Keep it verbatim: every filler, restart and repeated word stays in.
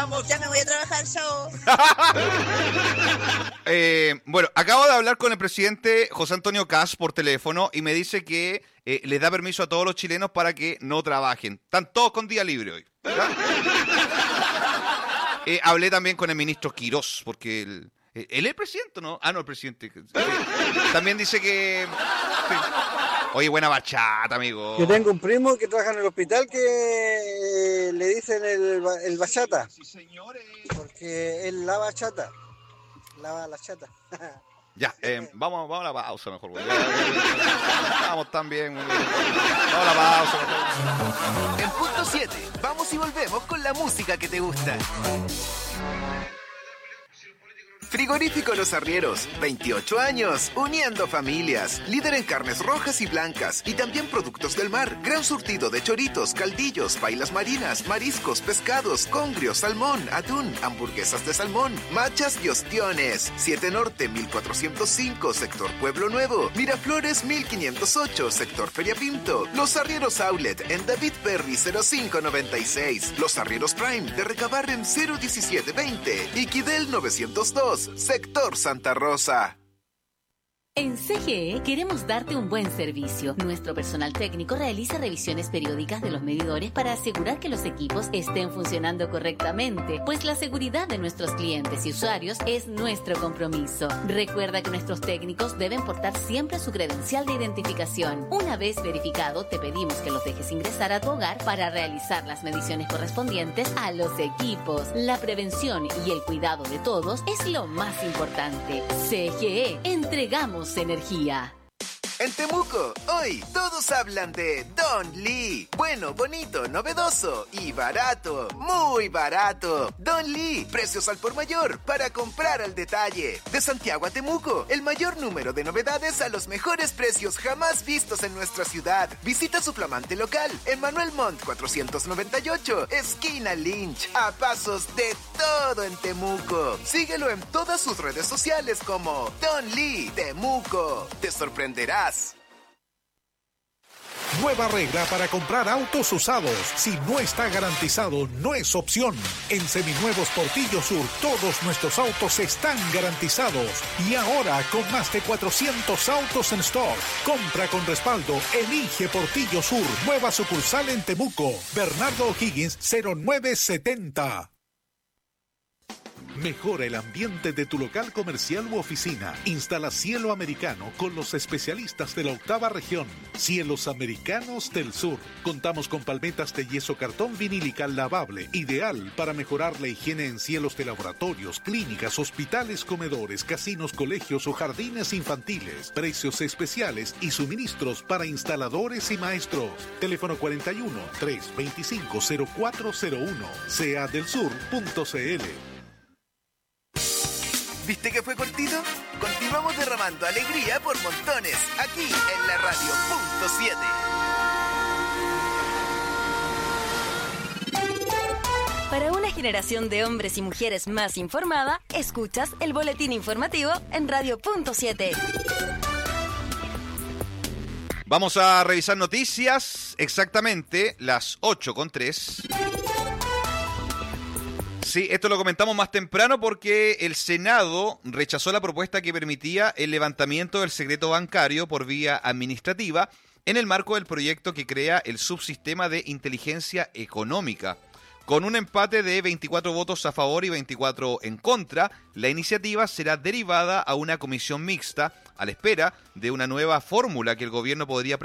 Vamos, ya me voy a trabajar, chao. eh, bueno, acabo de hablar con el presidente José Antonio Kast por teléfono y me dice que eh, les da permiso a todos los chilenos para que no trabajen. Están todos con día libre hoy. eh, hablé también con el ministro Quirós, porque él, él es el presidente, ¿no? Ah, no, el presidente. También dice que... Sí. Oye, buena bachata, amigo. Yo tengo un primo que trabaja en el hospital que eh, le dicen el, el bachata, porque él lava chata, lava la chata. Ya, eh, vamos, vamos a la pausa mejor. Güey. Vamos también. Vamos a la pausa mejor. En punto siete, vamos y volvemos con la música que te gusta. Frigorífico Los Arrieros, veintiocho años, uniendo familias, líder en carnes rojas y blancas y también productos del mar, gran surtido de choritos, caldillos, pailas marinas, mariscos, pescados, congrio, salmón, atún, hamburguesas de salmón, machas y ostiones. siete Norte mil cuatrocientos cinco, sector Pueblo Nuevo, Miraflores mil quinientos ocho, sector Feria Pinto, Los Arrieros Outlet en David Perry cero cinco noventa y seis, Los Arrieros Prime de Recabarren cero diecisiete veinte y Quidel novecientos dos, sector Santa Rosa. En C G E queremos darte un buen servicio. Nuestro personal técnico realiza revisiones periódicas de los medidores para asegurar que los equipos estén funcionando correctamente, pues la seguridad de nuestros clientes y usuarios es nuestro compromiso. Recuerda que nuestros técnicos deben portar siempre su credencial de identificación. Una vez verificado, te pedimos que los dejes ingresar a tu hogar para realizar las mediciones correspondientes a los equipos. La prevención y el cuidado de todos es lo más importante. C G E, entregamos energía. En Temuco, hoy todos hablan de Don Lee. Bueno, bonito, novedoso y barato, muy barato. Don Lee, precios al por mayor para comprar al detalle. De Santiago a Temuco, el mayor número de novedades a los mejores precios jamás vistos en nuestra ciudad. Visita su flamante local en Manuel Montt cuatrocientos noventa y ocho, esquina Lynch, a pasos de todo en Temuco. Síguelo en todas sus redes sociales como Don Lee Temuco. Te sorprenderás. Nueva regla para comprar autos usados. Si no está garantizado, no es opción. En Seminuevos Portillo Sur, todos nuestros autos están garantizados. Y ahora, con más de cuatrocientos autos en stock. Compra con respaldo. Elige Portillo Sur. Nueva sucursal en Temuco. Bernardo O'Higgins, cero nueve setenta. Mejora el ambiente de tu local comercial u oficina. Instala Cielo Americano con los especialistas de la octava región. Cielos Americanos del Sur. Contamos con palmetas de yeso cartón vinílica lavable, ideal para mejorar la higiene en cielos de laboratorios, clínicas, hospitales, comedores, casinos, colegios o jardines infantiles. Precios especiales y suministros para instaladores y maestros. Teléfono cuarenta y uno, trescientos veinticinco, cero cuatro cero uno. c a del sur punto c l. ¿Viste que fue cortito? Continuamos derramando alegría por montones, aquí en la radio punto siete. Para una generación de hombres y mujeres más informada, escuchas el boletín informativo en radio punto siete. Vamos a revisar noticias, exactamente las ocho con tres. Sí, esto lo comentamos más temprano porque el Senado rechazó la propuesta que permitía el levantamiento del secreto bancario por vía administrativa en el marco del proyecto que crea el subsistema de inteligencia económica. Con un empate de veinticuatro votos a favor y veinticuatro en contra, la iniciativa será derivada a una comisión mixta a la espera de una nueva fórmula que el gobierno podría presentar